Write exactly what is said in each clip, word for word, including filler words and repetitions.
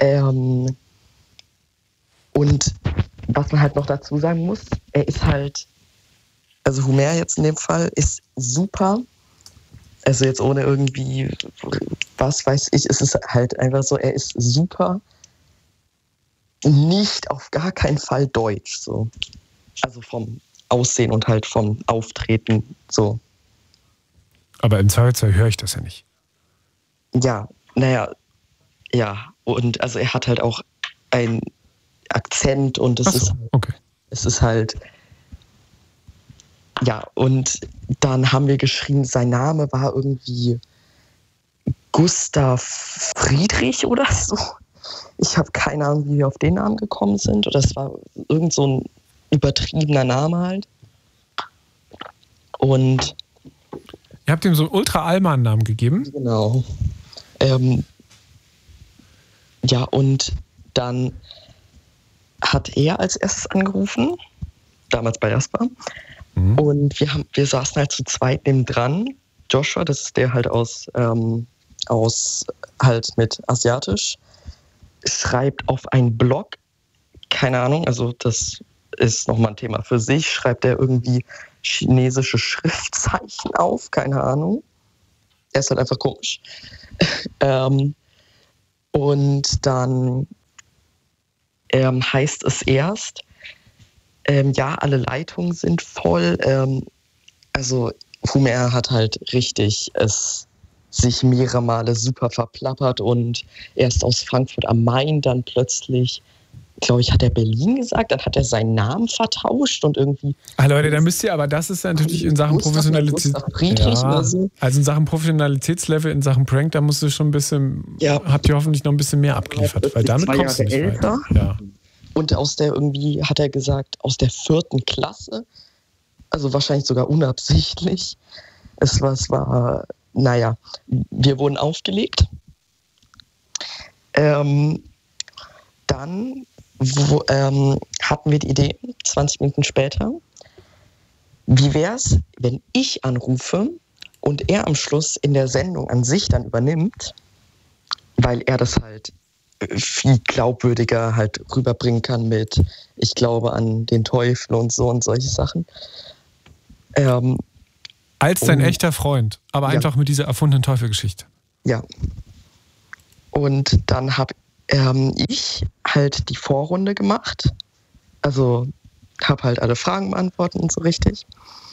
Ähm, und was man halt noch dazu sagen muss, er ist halt, also Homer jetzt in dem Fall, ist super. Also jetzt ohne irgendwie, was weiß ich, ist es halt einfach so, er ist super. Nicht auf gar keinen Fall deutsch, so. Also vom Aussehen und halt vom Auftreten, so. Aber im Zweifelsfall höre ich das ja nicht. Ja, naja, ja. Und also er hat halt auch einen Akzent und es Ach so, ist, okay. es ist halt, ja, und dann haben wir geschrieben, sein Name war irgendwie Gustav Friedrich oder so. Ich habe keine Ahnung, wie wir auf den Namen gekommen sind. Oder es war irgend so ein übertriebener Name halt. Und ihr habt ihm so einen Ultra-Allmann-Namen gegeben? Genau. Ähm, ja, und dann hat er als erstes angerufen, damals bei Jasper. Mhm. Und wir, haben, wir saßen halt zu zweit neben dran. Joshua, das ist der halt aus, ähm, aus halt mit Asiatisch, schreibt auf einen Blog, keine Ahnung, also das ist nochmal ein Thema für sich, schreibt er irgendwie chinesische Schriftzeichen auf, keine Ahnung. Er ist halt einfach komisch. ähm, und dann ähm, heißt es erst, ähm, ja, alle Leitungen sind voll. Ähm, also Homer hat halt richtig es sich mehrere Male super verplappert und erst aus Frankfurt am Main dann plötzlich, glaube ich, hat er Berlin gesagt, dann hat er seinen Namen vertauscht und irgendwie... Ah Leute, da müsst ihr, aber das ist natürlich in Sachen Professionalität... Ja, so. Also in Sachen Professionalitätslevel, in Sachen Prank, da musst du schon ein bisschen, ja. habt ihr hoffentlich noch ein bisschen mehr abgeliefert, weil damit kommst du nicht älter. weiter. Ja. Und aus der irgendwie, hat er gesagt, aus der vierten Klasse, also wahrscheinlich sogar unabsichtlich, es war, es war naja, wir wurden aufgelegt. Ähm, dann wo, ähm, hatten wir die Idee, zwanzig Minuten später, wie wäre es, wenn ich anrufe und er am Schluss in der Sendung an sich dann übernimmt, weil er das halt viel glaubwürdiger halt rüberbringen kann mit ich glaube an den Teufel und so und solche Sachen. Ähm, Als dein und, echter Freund, aber ja. einfach mit dieser erfundenen Teufelgeschichte. Ja. Und dann habe ähm, ich halt die Vorrunde gemacht. Also habe halt alle Fragen beantwortet und so richtig.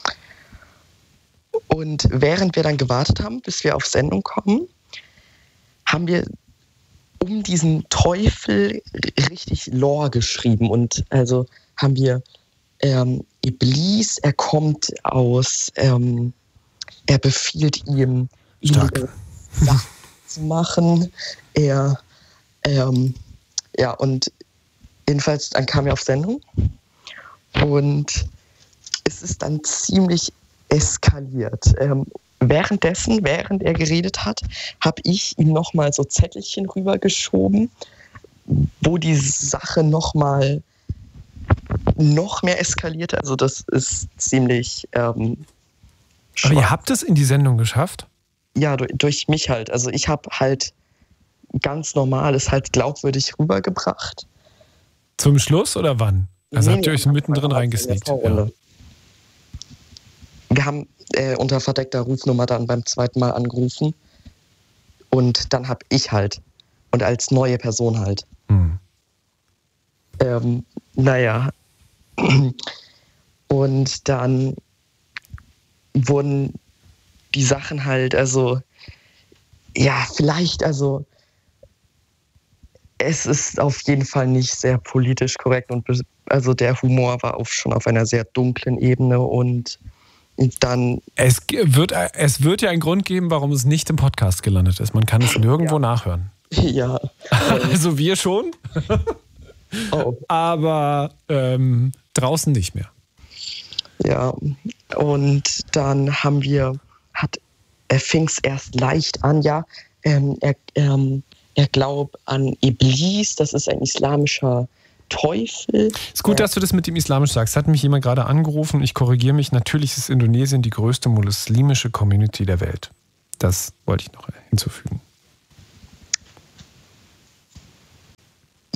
Und während wir dann gewartet haben, bis wir auf Sendung kommen, haben wir um diesen Teufel richtig Lore geschrieben. Und also haben wir ähm, Iblis, er kommt aus, ähm, er befiehlt ihm, Stark. Sachen zu machen. Er, ähm, ja, und jedenfalls, dann kam er auf Sendung und es ist dann ziemlich eskaliert. Ähm, währenddessen, während er geredet hat, habe ich ihm nochmal so Zettelchen rübergeschoben, wo die Sache nochmal noch mehr eskalierte. Also das ist ziemlich ähm, Aber ihr habt es in die Sendung geschafft? Ja, durch, durch mich halt. Also ich habe halt ganz normal es halt glaubwürdig rübergebracht. Zum Schluss oder wann? Also nee, habt ihr euch mittendrin reingesneakt? Ja. Wir haben äh, unter verdeckter Rufnummer dann beim zweiten Mal angerufen und dann habe ich halt und als neue Person halt. Hm. Ähm, naja. Und dann wurden die Sachen halt, also ja, vielleicht, also es ist auf jeden Fall nicht sehr politisch korrekt und also der Humor war auf, schon auf einer sehr dunklen Ebene und dann... Es wird, es wird ja einen Grund geben, warum es nicht im Podcast gelandet ist. Man kann es nirgendwo ja. nachhören. Ja. Also wir schon, oh. aber ähm, draußen nicht mehr. Ja, und dann haben wir, hat, er fing es erst leicht an, ja, ähm, er, ähm, er glaubt an Iblis, das ist ein islamischer Teufel. Ist gut, dass du das mit dem Islamisch sagst. Hat mich jemand gerade angerufen. Ich korrigiere mich. Natürlich ist Indonesien die größte muslimische Community der Welt. Das wollte ich noch hinzufügen.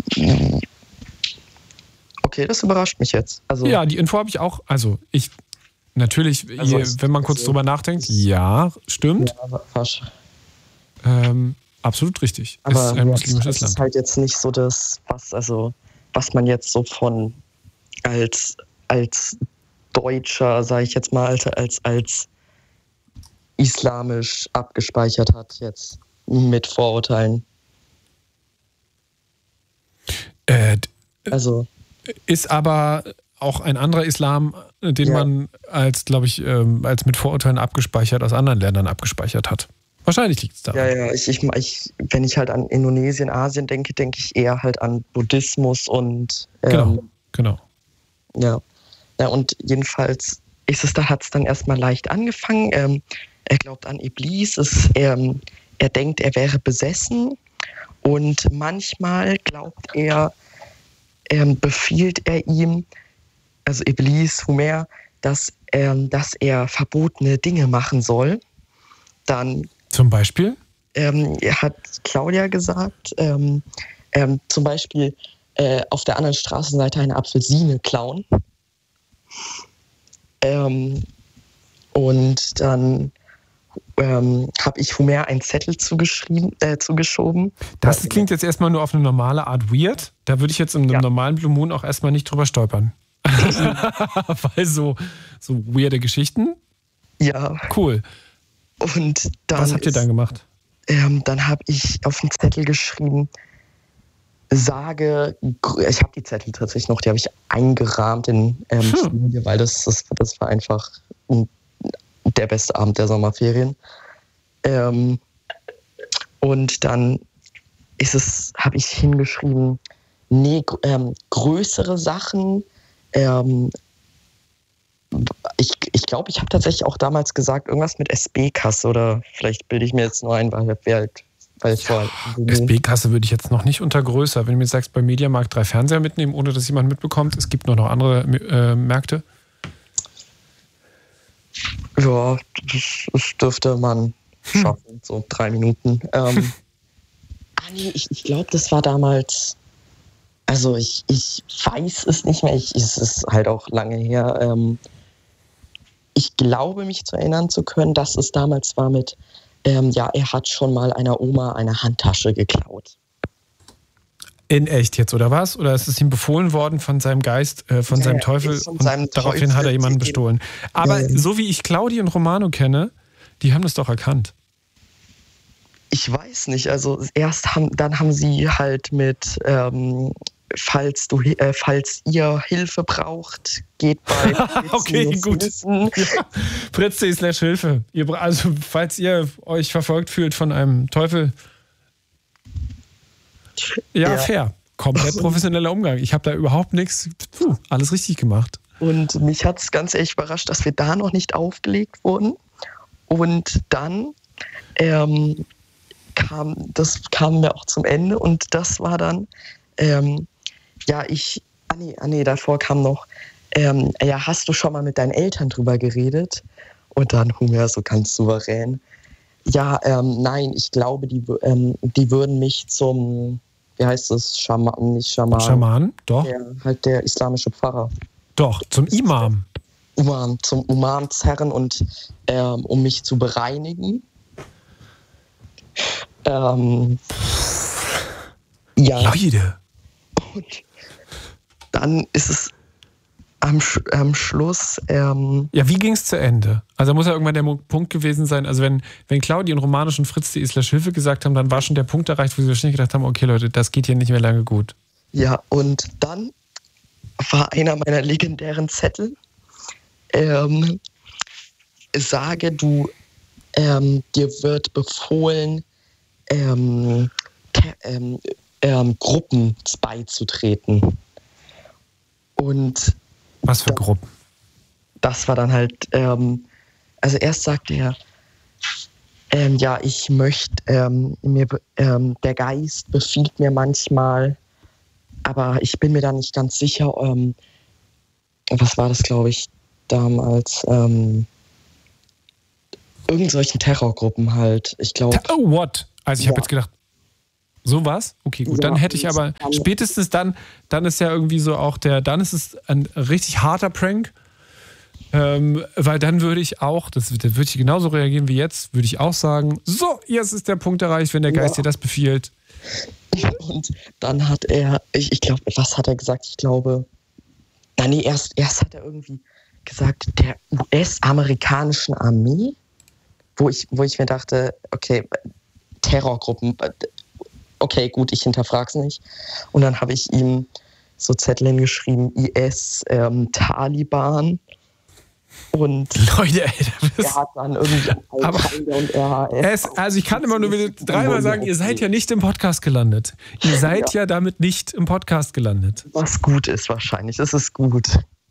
Okay, das überrascht mich jetzt. Also, ja, die Info habe ich auch. Also ich, natürlich, also je, wenn man kurz also, drüber nachdenkt, ja, stimmt. Ja, fast. Ähm, absolut richtig. Aber ist ein muslimisches Land. Das ist halt jetzt nicht so das, was, also, was man jetzt so von als, als Deutscher, sage ich jetzt mal, als, als, als islamisch abgespeichert hat, jetzt mit Vorurteilen. Äh, also ist aber auch ein anderer Islam, den ja. man als, glaube ich, ähm, als mit Vorurteilen abgespeichert aus anderen Ländern abgespeichert hat. Wahrscheinlich liegt es daran. Ja, ja, ich, ich, ich, wenn ich halt an Indonesien, Asien denke, denke ich eher halt an Buddhismus und ähm, genau, genau. Ja. Ja, und jedenfalls ist es da, hat es dann erstmal leicht angefangen. Ähm, er glaubt an Iblis, es, ähm, er denkt, er wäre besessen und manchmal glaubt er, ähm, befiehlt er ihm, also Iblis, Homer, dass, ähm, dass er verbotene Dinge machen soll. Dann zum Beispiel? Ähm, hat Claudia gesagt, ähm, ähm, zum Beispiel äh, auf der anderen Straßenseite eine Apfelsine klauen. Ähm, und dann ähm, habe ich Homer einen Zettel zugeschrieben, äh, zugeschoben. Das klingt jetzt erstmal nur auf eine normale Art weird. Da würde ich jetzt in einem ja. normalen Blue Moon auch erstmal nicht drüber stolpern. Weil so, so weirde Geschichten. Ja. Cool. Und dann Was habt ihr dann gemacht? Ähm, dann habe ich auf den Zettel geschrieben, sage, ich habe die Zettel tatsächlich noch, die habe ich eingerahmt in ähm, hm. Folie, weil das, das, das war einfach der beste Abend der Sommerferien. Ähm, und dann ist es, habe ich hingeschrieben, nee, ähm, größere Sachen. Ähm, ich ich glaube, ich habe tatsächlich auch damals gesagt, irgendwas mit S B-Kasse oder vielleicht bilde ich mir jetzt nur ein, weil wir halt Weil es ja, S B-Kasse würde ich jetzt noch nicht unter größer. Wenn du mir sagst, beim Mediamarkt drei Fernseher mitnehmen, ohne dass jemand mitbekommt, es gibt nur noch andere äh, Märkte. Ja, das, das dürfte man schaffen, hm. so drei Minuten. Ähm, ah nee, ich, ich glaube, das war damals, also ich, ich weiß es nicht mehr, ich, es ist halt auch lange her. Ähm, ich glaube, mich zu erinnern zu können, dass es damals war mit Ähm, ja, er hat schon mal einer Oma eine Handtasche geklaut. In echt jetzt, oder was? Oder ist es ihm befohlen worden von seinem Geist, äh, von ja, seinem Teufel von und seinem daraufhin Teufel hat er jemanden bestohlen? Aber ja, so wie ich Claudi und Romano kenne, die haben das doch erkannt. Ich weiß nicht, also erst haben, dann haben sie halt mit, ähm, falls du, äh, falls ihr Hilfe braucht, geht bei okay, gut. Ja. Fritze slash Hilfe. Ihr, also falls ihr euch verfolgt fühlt von einem Teufel. Ja, ja. fair. Komplett professioneller Umgang. Ich habe da überhaupt nichts, puh, alles richtig gemacht. Und mich hat es ganz ehrlich überrascht, dass wir da noch nicht aufgelegt wurden. Und dann ähm, kam, das kam wir auch zum Ende und das war dann, ähm, ja, ich, ah nee, ah nee, davor kam noch, ähm, ja, hast du schon mal mit deinen Eltern drüber geredet? Und dann Homer so ganz souverän. Ja, ähm, nein, ich glaube, die, ähm, die würden mich zum, wie heißt es, Schaman, nicht Schaman. Schaman, doch. Der, halt der islamische Pfarrer. Doch, zum Imam. Imam, zum Imam zerren und ähm, um mich zu bereinigen. Ähm, ja. Leute. Und dann ist es am, Sch- am Schluss. Ähm ja, wie ging es zu Ende? Also muss ja irgendwann der Punkt gewesen sein. Also wenn, wenn Claudia und Romano schon Fritz die slash Hilfe gesagt haben, dann war schon der Punkt erreicht, wo sie wahrscheinlich gedacht haben, okay Leute, das geht hier nicht mehr lange gut. Ja, und dann war einer meiner legendären Zettel, ähm, sage du, ähm, dir wird befohlen, ähm, te- ähm, ähm, Gruppen beizutreten. Und was für da, Gruppen? Das war dann halt, ähm, also erst sagte er, ähm, ja, ich möchte, ähm, mir, ähm, der Geist befiehlt mir manchmal, aber ich bin mir da nicht ganz sicher, ähm, was war das, glaube ich, damals, ähm, irgend solchen Terrorgruppen halt, ich glaube. Oh, what? Also ich ja. habe jetzt gedacht, So was? Okay, gut. Ja, dann hätte ich aber spätestens dann, dann ist ja irgendwie so auch der, dann ist es ein richtig harter Prank. Ähm, weil dann würde ich auch, das, da würde ich genauso reagieren wie jetzt, würde ich auch sagen, so, jetzt ist der Punkt erreicht, wenn der Geist ja. dir das befiehlt. Und dann hat er, ich, ich glaube, was hat er gesagt? Ich glaube, na nee, erst, erst hat er irgendwie gesagt, der U S-amerikanischen Armee, wo ich, wo ich mir dachte, okay, Terrorgruppen, okay, gut, ich hinterfrage es nicht. Und dann habe ich ihm so Zettel hingeschrieben, I S, ähm, Taliban. Und Leute, ey, er hat dann irgendwie Al-Qaida und R H S. Es, also ich kann immer nur wieder dreimal sagen, ihr seid ja nicht im Podcast gelandet. Ihr seid ja, ja damit nicht im Podcast gelandet. Was gut ist wahrscheinlich, das ist gut.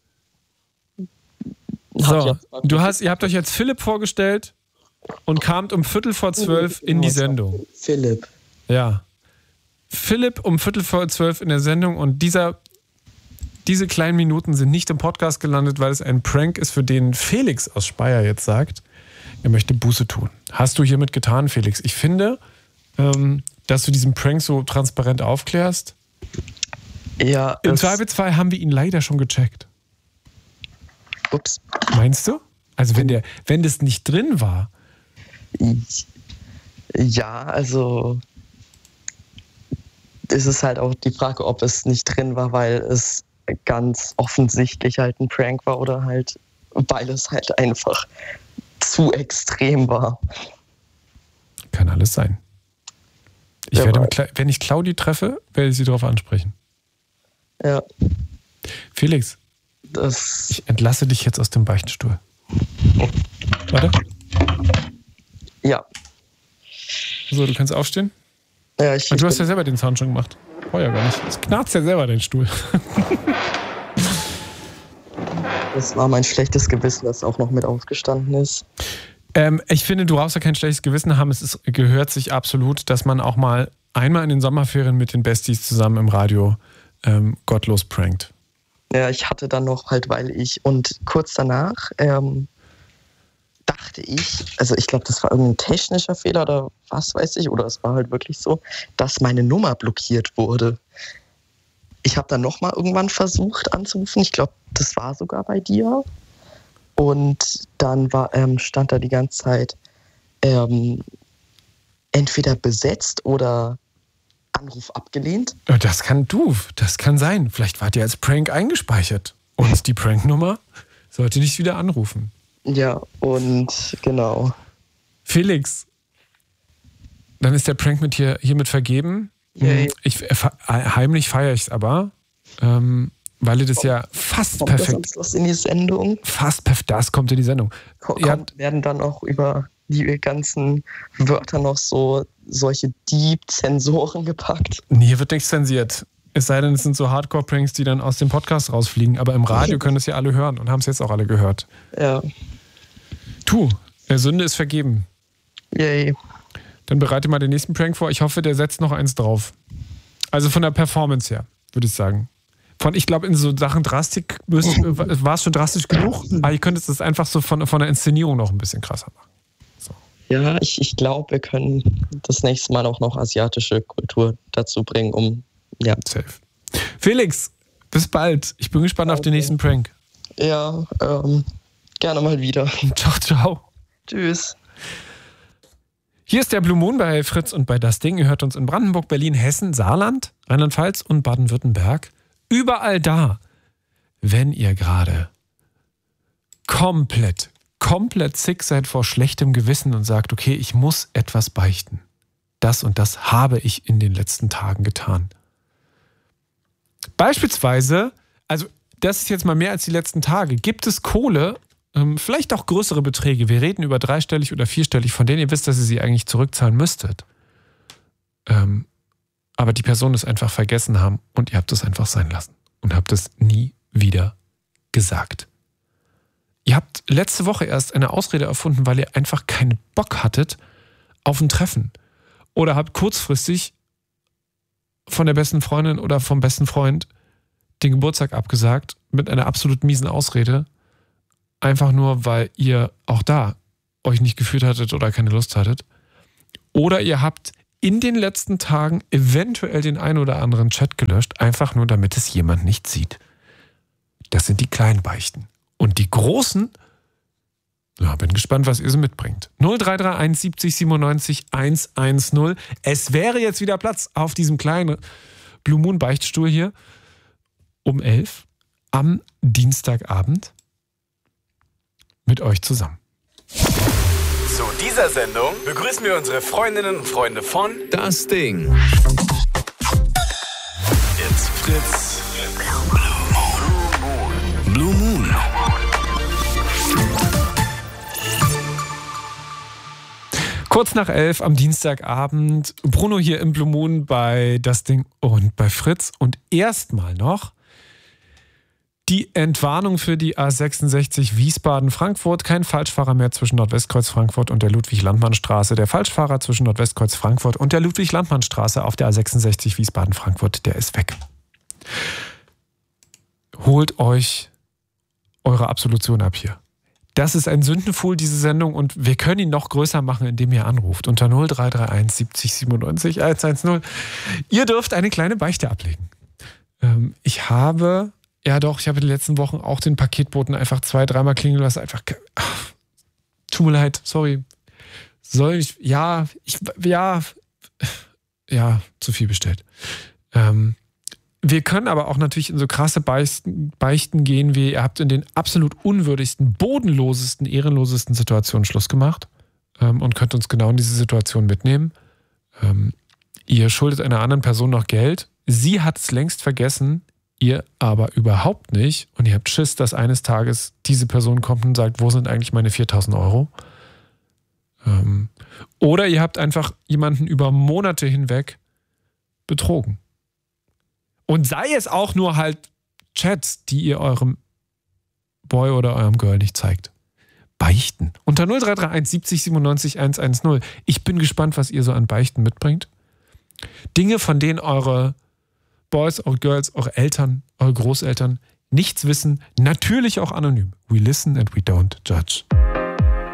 So, du hast, ihr habt euch jetzt Philipp vorgestellt und kamt um Viertel vor zwölf in die Sendung. Philipp. Ja. Philipp um Viertel vor zwölf in der Sendung und dieser Diese kleinen Minuten sind nicht im Podcast gelandet, weil es ein Prank ist, für den Felix aus Speyer jetzt sagt, er möchte Buße tun. Hast du hiermit getan, Felix? Ich finde, ähm, dass du diesen Prank so transparent aufklärst. Ja. Im Zweifelsfall haben wir ihn leider schon gecheckt. Ups. Meinst du? Also wenn der, wenn das nicht drin war. Ja, also ist es halt auch die Frage, ob es nicht drin war, weil es ganz offensichtlich halt ein Prank war oder halt, weil es halt einfach zu extrem war. Kann alles sein. Ich ja, werde, mit, wenn ich Claudi treffe, werde ich sie darauf ansprechen. Ja. Felix, das ich entlasse dich jetzt aus dem Beichtstuhl. Warte. Ja. So, du kannst aufstehen? Ja, ich, Und du ich hast ja selber den Sound schon gemacht. Oh ja, gar nicht. Es knarzt ja selber, dein Stuhl. Das war mein schlechtes Gewissen, das auch noch mit aufgestanden ist. Ähm, ich finde, du brauchst ja kein schlechtes Gewissen haben. Es ist, gehört sich absolut, dass man auch mal einmal in den Sommerferien mit den Besties zusammen im Radio ähm, gottlos prankt. Ja, ich hatte dann noch halt, weil ich, und kurz danach ähm, dachte ich, also ich glaube, das war irgendein technischer Fehler oder was weiß ich, oder es war halt wirklich so, dass meine Nummer blockiert wurde. Ich habe dann nochmal irgendwann versucht anzurufen, ich glaube, das war sogar bei dir. Und dann war, ähm, stand da die ganze Zeit ähm, entweder besetzt oder Anruf abgelehnt. Das kann du, das kann sein. Vielleicht wart ihr als Prank eingespeichert. Und die Pranknummer sollte nicht wieder anrufen. Ja, und genau. Felix, dann ist der Prank mit hier, hiermit vergeben. Yay. Ich, äh, heimlich feiere ich es aber, ähm, weil ihr das ja fast kommt perfekt... Das in die Sendung? Fast perfekt, das kommt in die Sendung. Kommt, habt, werden dann auch über die ganzen Wörter noch so solche Deep-Sensoren gepackt? Hier wird nichts zensiert. Es sei denn, es sind so Hardcore-Pranks, die dann aus dem Podcast rausfliegen. Aber im Radio können es ja alle hören und haben es jetzt auch alle gehört. Ja. Tu, der Sünde ist vergeben. Yay. Dann bereite mal den nächsten Prank vor. Ich hoffe, der setzt noch eins drauf. Also von der Performance her, würde ich sagen. Von, ich glaube, in so Sachen Drastik war es schon drastisch genug, aber ihr könntet es einfach so von, von der Inszenierung noch ein bisschen krasser machen. So. Ja, ich, ich glaube, wir können das nächste Mal auch noch asiatische Kultur dazu bringen, um, ja. Safe. Felix, bis bald. Ich bin gespannt okay. auf den nächsten Prank. Ja, ähm, gerne mal wieder. Ciao, ciao. Tschüss. Hier ist der Blue Moon bei Fritz und bei Das Ding. Ihr hört uns in Brandenburg, Berlin, Hessen, Saarland, Rheinland-Pfalz und Baden-Württemberg. Überall da, wenn ihr gerade komplett, komplett sick seid vor schlechtem Gewissen und sagt, okay, ich muss etwas beichten. Das und das habe ich in den letzten Tagen getan. Beispielsweise, also das ist jetzt mal mehr als die letzten Tage, gibt es Kohle, ähm, vielleicht auch größere Beträge, wir reden über dreistellig oder vierstellig, von denen ihr wisst, dass ihr sie eigentlich zurückzahlen müsstet. Ähm, aber die Person es einfach vergessen haben und ihr habt es einfach sein lassen und habt es nie wieder gesagt. Ihr habt letzte Woche erst eine Ausrede erfunden, weil ihr einfach keinen Bock hattet auf ein Treffen. Oder habt kurzfristig von der besten Freundin oder vom besten Freund den Geburtstag abgesagt mit einer absolut miesen Ausrede. Einfach nur, weil ihr auch da euch nicht gefühlt hattet oder keine Lust hattet. Oder ihr habt in den letzten Tagen eventuell den einen oder anderen Chat gelöscht, einfach nur damit es jemand nicht sieht. Das sind die kleinen Beichten. Und die großen, ja, bin gespannt, was ihr so mitbringt. null drei drei eins siebzig siebenundneunzig hundertzehn. Es wäre jetzt wieder Platz auf diesem kleinen Blue Moon Beichtstuhl hier um elf am Dienstagabend mit euch zusammen. Zu dieser Sendung begrüßen wir unsere Freundinnen und Freunde von Das Ding. It's Fritz. Blue Moon. Kurz nach elf am Dienstagabend. Bruno hier im Blue Moon bei Das Ding und bei Fritz. Und erstmal noch die Entwarnung für die A sechsundsechzig Wiesbaden-Frankfurt. Kein Falschfahrer mehr zwischen Nordwestkreuz Frankfurt und der Ludwig-Landmann-Straße. Der Falschfahrer zwischen Nordwestkreuz Frankfurt und der Ludwig-Landmann-Straße auf der A sechsundsechzig Wiesbaden-Frankfurt, der ist weg. Holt euch eure Absolution ab hier. Das ist ein Sündenpfuhl, diese Sendung, und wir können ihn noch größer machen, indem ihr anruft unter null drei drei eins siebzig siebenundneunzig hundertzehn. Ihr dürft eine kleine Beichte ablegen. Ähm, ich habe, ja doch, ich habe in den letzten Wochen auch den Paketboten einfach zwei, dreimal klingeln lassen. Einfach, ach, tut mir leid, sorry. Soll ich, ja, ich, ja, ja, zu viel bestellt. Ähm, Wir können aber auch natürlich in so krasse Beichten, Beichten gehen, wie ihr habt in den absolut unwürdigsten, bodenlosesten, ehrenlosesten Situationen Schluss gemacht ähm, und könnt uns genau in diese Situation mitnehmen. Ähm, ihr schuldet einer anderen Person noch Geld. Sie hat es längst vergessen, ihr aber überhaupt nicht. Und ihr habt Schiss, dass eines Tages diese Person kommt und sagt, wo sind eigentlich meine viertausend Euro? Ähm, oder ihr habt einfach jemanden über Monate hinweg betrogen. Und sei es auch nur halt Chats, die ihr eurem Boy oder eurem Girl nicht zeigt. Beichten. Unter null drei drei eins siebzig siebenundneunzig hundertzehn. Ich bin gespannt, was ihr so an Beichten mitbringt. Dinge, von denen eure Boys, eure Girls, eure Eltern, eure Großeltern nichts wissen. Natürlich auch anonym. We listen and we don't judge.